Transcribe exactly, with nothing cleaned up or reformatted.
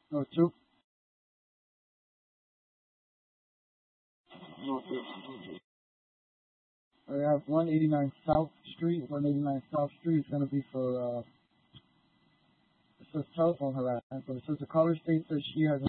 No, two. No, two. No, two. I have one eighty-nine South Street. one eighty-nine South Street is going to be for, uh, it says telephone harassment, but it says the caller states that she has